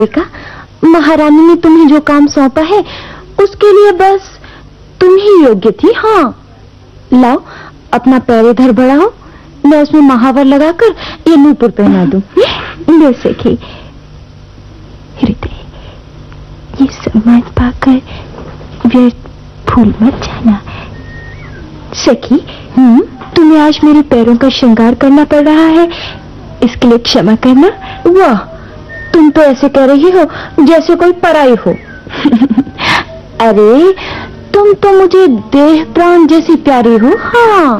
देखा, महारानी ने तुम्हें जो काम सौंपा है उसके लिए बस तुम ही योग्य थी। हाँ, लाओ अपना पैर इधर बढ़ाओ, मैं उसमें महावर लगाकर ये नूपुर पहना दूं। ले सखी। हृदय, ये सम्मान पाकर व्यर्थ भूल मत जाना। सखी, तुम्हें आज मेरे पैरों का श्रृंगार करना पड़ रहा है, इसके लिए क्षमा करना। वाह, तुम तो ऐसे कह रही हो जैसे कोई पराई हो। अरे तुम तो मुझे देह प्राण जैसी प्यारी हो। हाँ।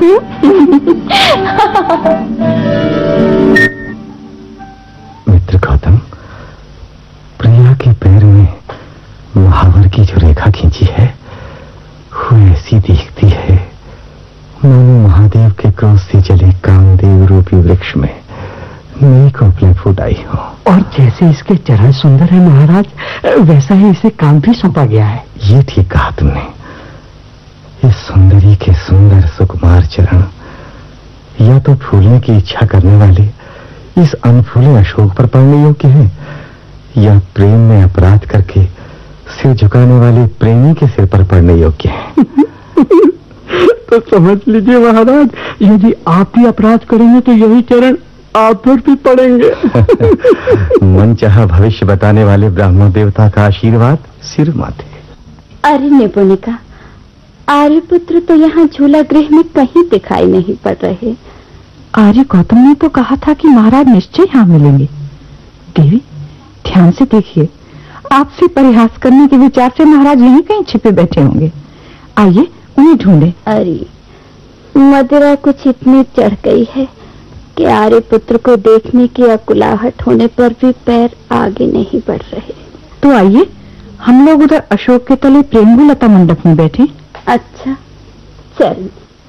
मित्र गौतम, प्रिया के पैर में महावर की जो रेखा खींची है वो ऐसी दिखती है मानो महादेव के क्रोध से जले कामदेव रूपी वृक्ष में नई कोपलें फूट आई हो। और जैसे इसके चरण सुंदर है महाराज, वैसा ही इसे काम भी सौंपा गया है। ये ठीक कहा तुमने। इस सुंदरी के सुंदर सुकुमार चरण या तो फूलने की इच्छा करने वाले इस अनफूले अशोक पर पड़ने योग्य है, या प्रेम में अपराध करके सिर झुकाने वाले प्रेमी के सिर पर पड़ने योग्य है। तो समझ लीजिए महाराज, यदि आप भी अपराध करेंगे तो यही चरण आप पर भी पड़ेंगे। मन चाहा भविष्य बताने वाले ब्राह्मण देवता का आशीर्वाद सिर माथे। अरे निपुणिका, आर्यपुत्र तो यहाँ झूला गृह में कहीं दिखाई नहीं पड़ रहे। आर्य गौतम ने तो कहा था कि महाराज निश्चय यहाँ मिलेंगे। देवी, ध्यान से देखिए, आपसे परिहास करने के विचार से महाराज यहीं कहीं छिपे बैठे होंगे। आइए उन्हें ढूंढे। अरे मदिरा कुछ इतनी चढ़ गई है कि आर्यपुत्र को देखने की अकुलाहट होने पर भी पैर आगे नहीं बढ़ रहे। तो आइए हम लोग उधर अशोक के तले प्रेमभू लता मंडप में बैठे। अच्छा चल।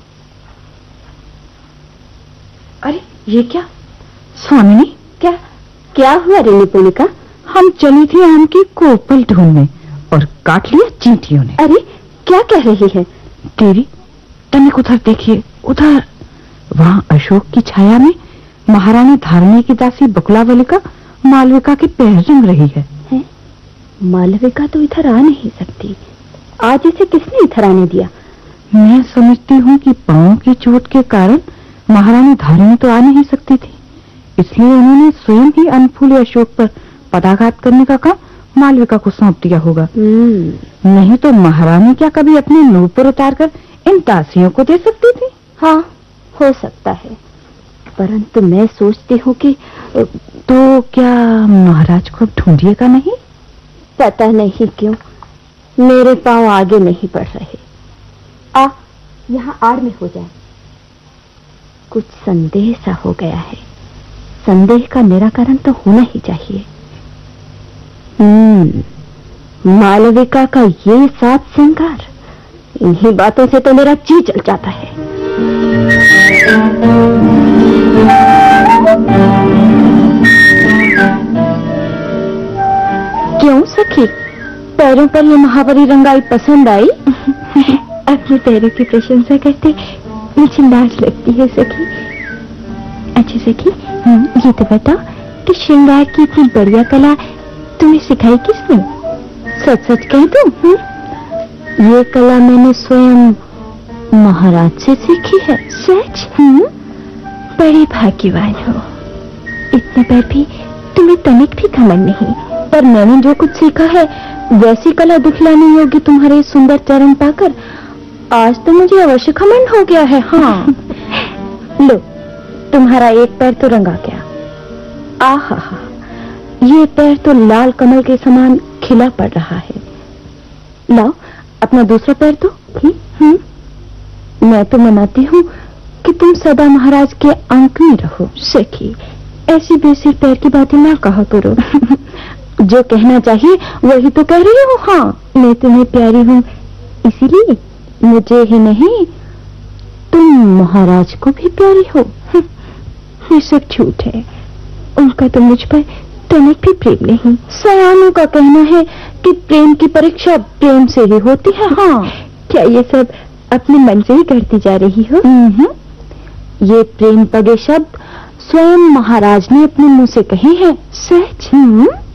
अरे ये क्या स्वामिनी? क्या क्या हुआ रे निपुणिका? हम चली थी आम की कोपल ढूंढने और काट लिया चींटियों ने। अरे क्या कह रही है? देवी, तनिक उधर देखिए, उधर। वहाँ अशोक की छाया में महारानी धारणी की दासी बकुलावलिका मालविका के पैर रंग रही है। मालविका तो इधर आ नहीं सकती। आज इसे किसने इधर आने दिया? मैं समझती हूँ कि पांव की चोट के कारण महारानी धारणी तो आ नहीं सकती थी, इसलिए उन्होंने स्वयं ही अनफूले अशोक पर पदाघात करने का काम मालविका को सौंप दिया होगा। नहीं तो महारानी क्या कभी अपने नूपुर उतार कर इन दासियों को दे सकती थी? हाँ, हो सकता है, परंतु मैं सोचती हूँ कि तो क्या महाराज को ढूंढिएगा नहीं? पता नहीं क्यों मेरे पांव आगे नहीं बढ़ रहे। आ, यहाँ आड़ में हो जाए। कुछ संदेह सा हो गया है। संदेह का निराकरण तो होना ही चाहिए। मालविका का ये सात श्रृंगार, इन्हीं बातों से तो मेरा जी जल जाता है। क्यों सखी, पैरों पर ये महावरी रंगाई पसंद आई? अपने पैरों की प्रशंसा करते मुझे लाज लगती है सखी। अच्छा सखी, ये तो बताओ कि श्रृंगार की इतनी बढ़िया कला तुम्हें सिखाई किसने? सच सच कह दो। ये कला मैंने स्वयं महाराज से सीखी है। सच? बड़े भाग्यवान हो। इतने पर भी तुम्हें तनिक भी घमंड नहीं। पर मैंने जो कुछ सीखा है वैसी कला दिखलाने योग्य तुम्हारे सुंदर चरण पाकर आज तो मुझे अवश्य घमंड हो गया है। हाँ। लो, तुम्हारा एक पैर तो रंगा गया। आहा, ये पैर तो लाल कमल के समान खिला पड़ रहा है। लाओ अपना दूसरा पैर तो। मैं तो मनाती हूँ कि तुम सदा महाराज के अंक में रहो। सखी, ऐसी बेसिर पैर की बातें ना कहा करो। जो कहना चाहिए वही तो कह रही हूँ। हाँ, मैं तुम्हें प्यारी हूँ, इसीलिए मुझे ही नहीं तुम महाराज को भी प्यारी हो। ये सब झूठ है, उनका तो मुझ पर तनिक भी प्रेम नहीं। सयानों का कहना है कि प्रेम की परीक्षा प्रेम से ही होती है। हाँ, क्या ये सब अपने मन से ही करती जा रही हो? ये प्रेम पगे शब्द स्वयं महाराज ने अपने मुंह से कहे हैं। सच?